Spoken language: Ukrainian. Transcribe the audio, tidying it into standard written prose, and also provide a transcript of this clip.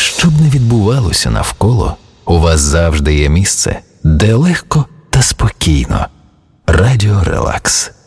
що б не відбувалося навколо, у вас завжди є місце, де легко та спокійно. Радіо Релакс.